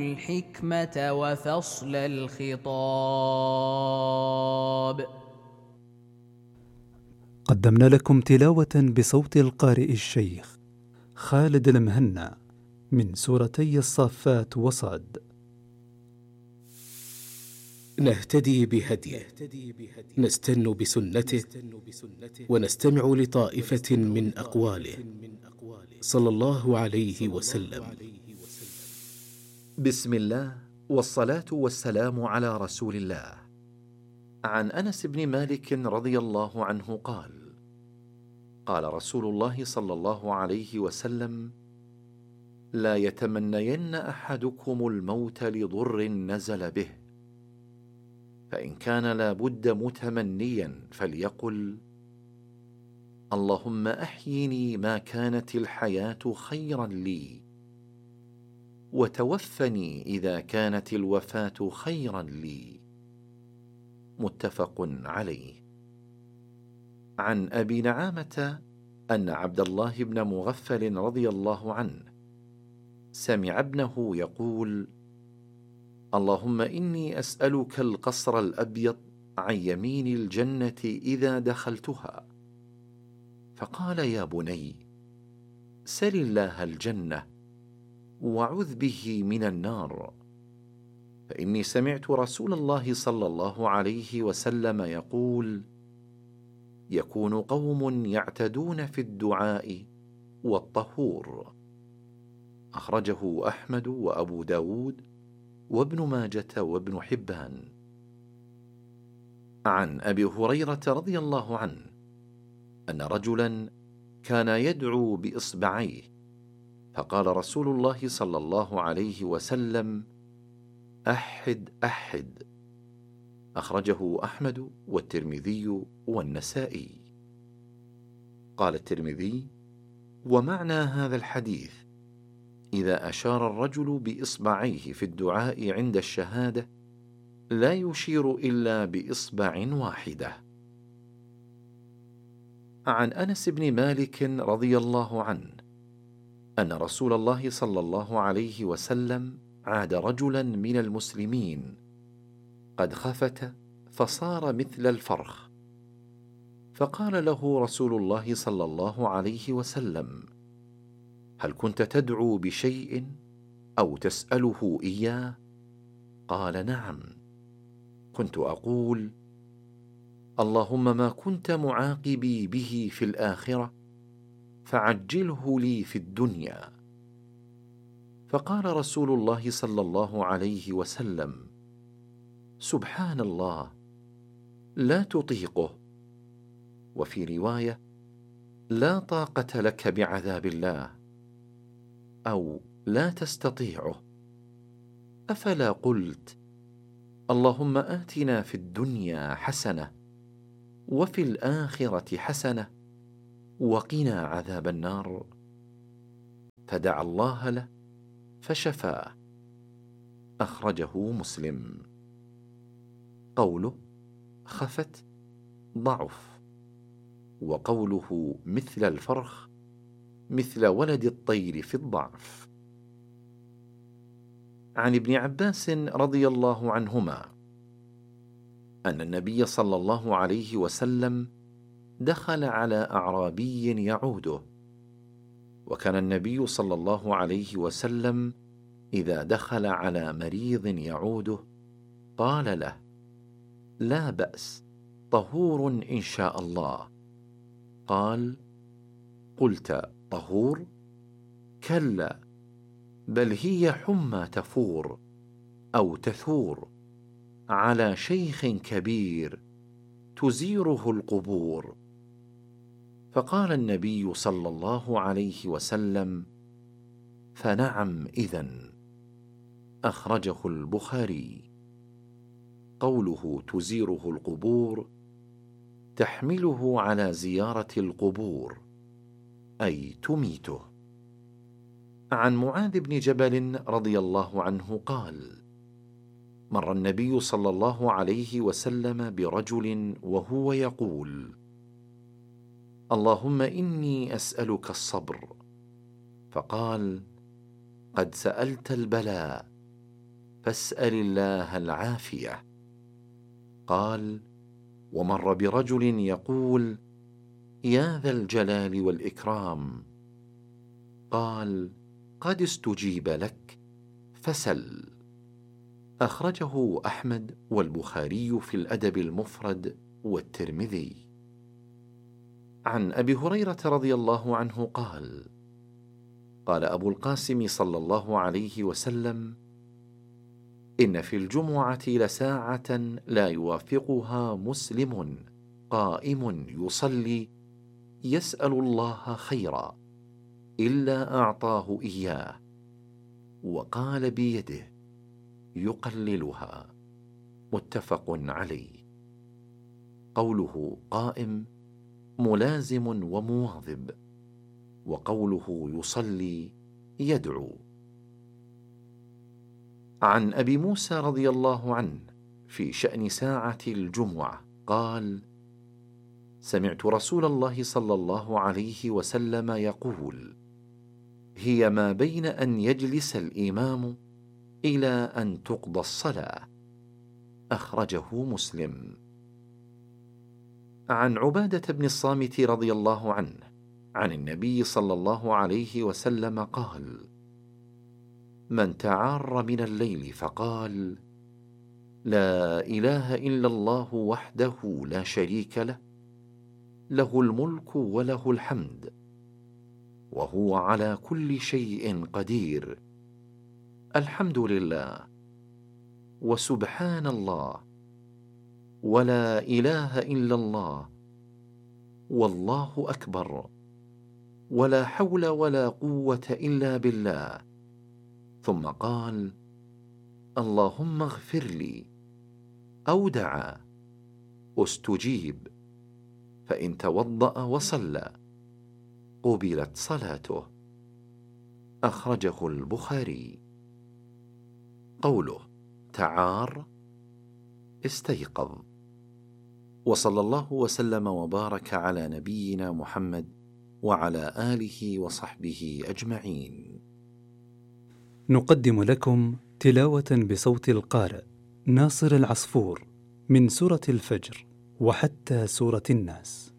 الحكمة وفصل الخطاب. قدمنا لكم تلاوة بصوت القارئ الشيخ خالد المهنا من سورتي الصافات وصاد. نهتدي بهديه، نستن بسنته، ونستمع لطائفة من أقواله صلى الله عليه وسلم. بسم الله والصلاة والسلام على رسول الله. عن أنس بن مالك رضي الله عنه قال: قال رسول الله صلى الله عليه وسلم: لا يتمنين أحدكم الموت لضر نزل به، فإن كان لا بد متمنيا فليقل: اللهم أحيني ما كانت الحياة خيرا لي، وتوفني إذا كانت الوفاة خيرا لي. متفق عليه. عن أبي نعامة أن عبد الله بن مغفل رضي الله عنه سمع ابنه يقول: اللهم إني أسألك القصر الأبيض عن يمين الجنة إذا دخلتها. فقال: يا بني، سل الله الجنة وعذ به من النار، فإني سمعت رسول الله صلى الله عليه وسلم يقول: يكون قوم يعتدون في الدعاء والطهور. أخرجه أحمد وأبو داود وابن ماجة وابن حبان. عن أبي هريرة رضي الله عنه أن رجلا كان يدعو بإصبعيه، فقال رسول الله صلى الله عليه وسلم: أحد أحد. أخرجه أحمد والترمذي والنسائي. قال الترمذي: ومعنى هذا الحديث إذا أشار الرجل بإصبعيه في الدعاء عند الشهادة لا يشير إلا بإصبع واحدة. عن أنس بن مالك رضي الله عنه أن رسول الله صلى الله عليه وسلم عاد رجلا من المسلمين قد خفت فصار مثل الفرخ، فقال له رسول الله صلى الله عليه وسلم: هل كنت تدعو بشيء أو تسأله إياه؟ قال: نعم، كنت أقول: اللهم ما كنت معاقبي به في الآخرة فعجله لي في الدنيا. فقال رسول الله صلى الله عليه وسلم: سبحان الله، لا تطيقه. وفي رواية: لا طاقة لك بعذاب الله، أو لا تستطيعه. أفلا قلت: اللهم آتنا في الدنيا حسنة وفي الآخرة حسنة وقنا عذاب النار؟ فدعا الله له فشفاه. أخرجه مسلم. قوله خفت ضعف، وقوله مثل الفرخ مثل ولد الطير في الضعف. عن ابن عباس رضي الله عنهما أن النبي صلى الله عليه وسلم دخل على أعرابي يعوده، وكان النبي صلى الله عليه وسلم إذا دخل على مريض يعوده قال له: لا بأس، طهور إن شاء الله. قال: قلت طهور؟ كلا، بل هي حمى تفور أو تثور على شيخ كبير تزيره القبور. فقال النبي صلى الله عليه وسلم: فنعم إذن. أخرجه البخاري. قوله تزيره القبور تحمله على زيارة القبور، أي تميته. عن معاذ بن جبل رضي الله عنه قال: مر النبي صلى الله عليه وسلم برجل وهو يقول: اللهم إني أسألك الصبر. فقال: قد سألت البلاء، فاسأل الله العافية. قال: ومر برجل يقول: يا ذا الجلال والإكرام. قال: قد استجيب لك، فسل. أخرجه أحمد والبخاري في الأدب المفرد والترمذي. عن أبي هريرة رضي الله عنه قال: قال أبو القاسم صلى الله عليه وسلم: إن في الجمعة لساعة لا يوافقها مسلم قائم يصلي يسأل الله خيرا إلا أعطاه إياه، وقال بيده يقللها. متفق عليه. قوله قائم ملازم ومواظب، وقوله يصلي يدعو. عن أبي موسى رضي الله عنه في شأن ساعة الجمعة قال: سمعت رسول الله صلى الله عليه وسلم يقول: هي ما بين أن يجلس الإمام إلى أن تقضى الصلاة. أخرجه مسلم. عن عبادة بن الصامت رضي الله عنه عن النبي صلى الله عليه وسلم قال: من تعار من الليل فقال: لا إله إلا الله وحده لا شريك له، له الملك وله الحمد، وهو على كل شيء قدير، الحمد لله، وسبحان الله، ولا إله إلا الله، والله أكبر، ولا حول ولا قوة إلا بالله، ثم قال: اللهم اغفر لي، أو دعا، استجيب، فإن توضأ وصلى قبلت صلاته. أخرجه البخاري. قوله تعار استيقظ. وصلى الله وسلم وبارك على نبينا محمد وعلى آله وصحبه أجمعين. نقدم لكم تلاوة بصوت القارئ ناصر العصفور من سورة الفجر وحتى سورة الناس.